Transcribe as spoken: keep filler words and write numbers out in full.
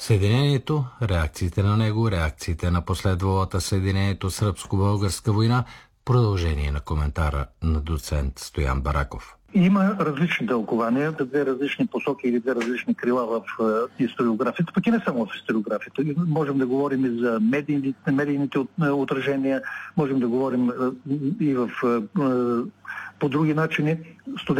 Съединението, реакциите на него, реакциите на последвалата Съединението сръбско-българска война, продължение на коментара на доцент Стоян Бараков. Има различни тълкования, две различни посоки или две различни крила в е, историографията, пък и не само в историографията. Можем да говорим и за медийните, медийните отражения, можем да говорим е, и в, е, по други начини.